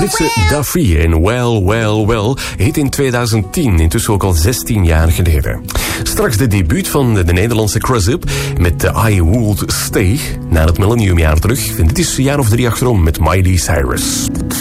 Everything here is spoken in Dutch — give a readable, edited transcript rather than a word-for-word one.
Britse Duffy en Well, Well, Well heet in 2010, intussen ook al 16 jaar geleden. Straks de debuut van de Nederlandse Cross-Up met I Would Stay na het millenniumjaar terug. En dit is een jaar of 3 achterom met Miley Cyrus.